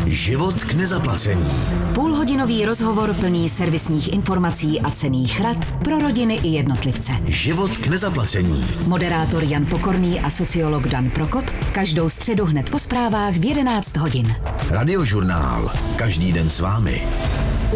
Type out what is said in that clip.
Život k nezaplacení. Půlhodinový rozhovor plný servisních informací a cenných rad pro rodiny i jednotlivce. Život k nezaplacení. Moderátor Jan Pokorný a sociolog Dan Prokop každou středu hned po zprávách v 11 hodin. Radiožurnál. Každý den s vámi.